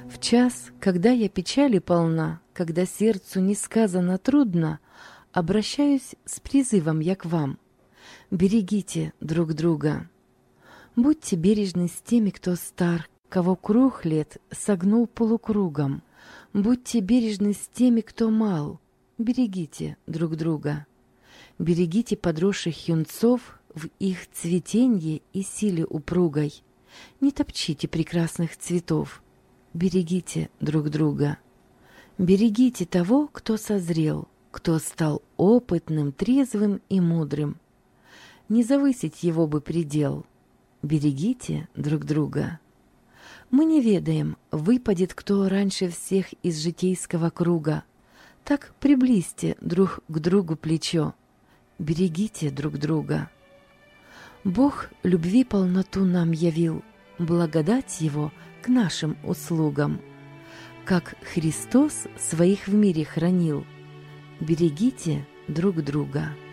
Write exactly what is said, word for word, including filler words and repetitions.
В час, когда я печали полна, когда сердцу несказанно трудно, обращаюсь с призывом я к вам. Берегите друг друга. Будьте бережны с теми, кто стар, кого круг лет согнул полукругом. Будьте бережны с теми, кто мал. Берегите друг друга. Берегите подросших юнцов в их цветенье и силе упругой. Не топчите прекрасных цветов. Берегите друг друга. Берегите того, кто созрел, кто стал опытным, трезвым и мудрым. Не завысить его бы предел. Берегите друг друга. Мы не ведаем, выпадет кто раньше всех из житейского круга. Так приблизьте друг к другу плечо. Берегите друг друга. Бог любви полноту нам явил, благодать Его к нашим услугам. Как Христос своих в мире хранил, берегите друг друга.